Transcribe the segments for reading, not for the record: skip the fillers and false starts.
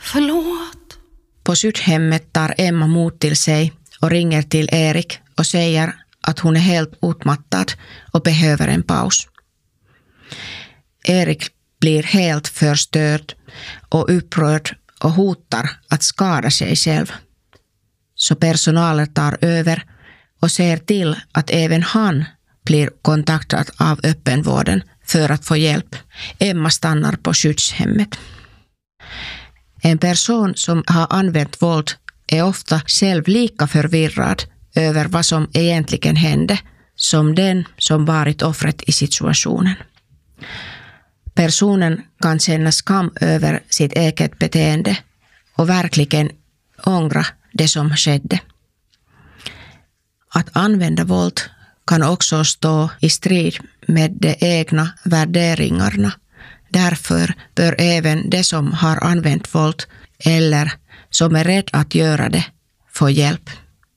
Förlåt. På skyddshemmet tar Emma mod till sig och ringer till Erik och säger att hon är helt utmattad och behöver en paus. Erik blir helt förstörd och upprörd och hotar att skada sig själv. Så personalen tar över och ser till att även han blir kontaktad av öppenvården för att få hjälp. Emma stannar på skyddshemmet. En person som har använt våld är ofta själv lika förvirrad över vad som egentligen hände som den som varit offret i situationen. Personen kan känna skam över sitt eget beteende och verkligen ångra det som skedde. Att använda våld kan också stå i strid med de egna värderingarna. Därför bör även de som har använt våld eller som är rädd att göra det få hjälp.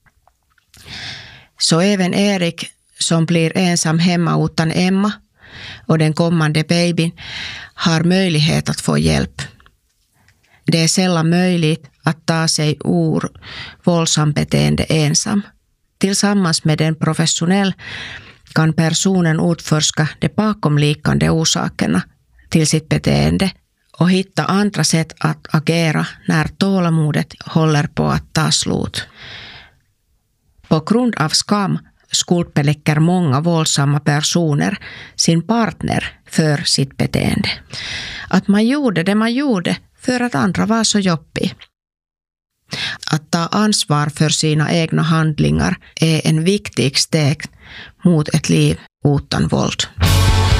Så även Erik som blir ensam hemma utan Emma och den kommande babyn har möjlighet att få hjälp. Det är sällan möjligt att ta sig ur våldsam beteende ensam. Tillsammans med en professionell kan personen utforska de bakomliggande orsakerna till sitt beteende och hitta andra sätt att agera när tålamodet håller på att ta slut. På grund av skam skuldbelägger många våldsamma personer sin partner för sitt beteende. Att man gjorde det man gjorde för att andra var så jobbig. Att ta ansvar för sina egna handlingar är en viktig steg mot ett liv utan våld.